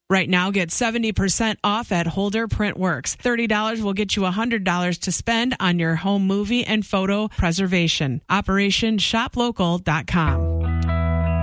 Right now, get 70% off at Holder Printworks. $30 will get you $100 to spend on your home movie and photo preservation. OperationShopLocal.com.